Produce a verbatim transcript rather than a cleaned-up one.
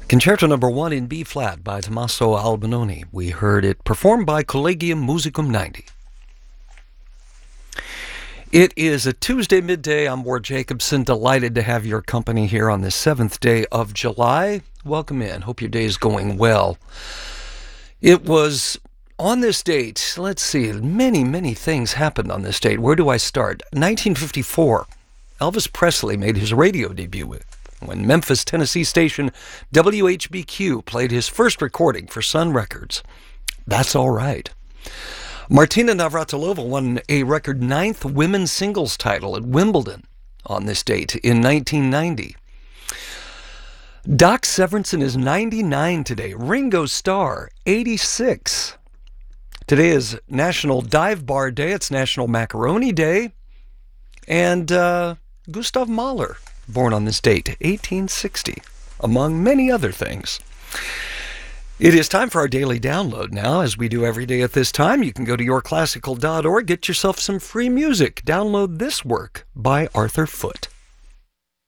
Concerto number one in B flat by Tommaso Albinoni. We heard it performed by Collegium Musicum ninety. It is a Tuesday midday. I'm Ward Jacobson. Delighted to have your company here on the seventh day of July. Welcome in. Hope your day is going well. It was on this date, let's see, many, many things happened on this date. Where do I start? nineteen fifty-four, Elvis Presley made his radio debut when Memphis, Tennessee station W H B Q played his first recording for Sun Records. That's All Right. Martina Navratilova won a record ninth women's singles title at Wimbledon on this date in nineteen ninety. Doc Severinsen is ninety-nine today. Ringo Starr, eighty-six. Today is National Dive Bar Day. It's National Macaroni Day. And uh, Gustav Mahler, born on this date, eighteen sixty, among many other things. It is time for our daily download now, as we do every day at this time. You can go to your classical dot org, get yourself some free music. Download this work by Arthur Foote.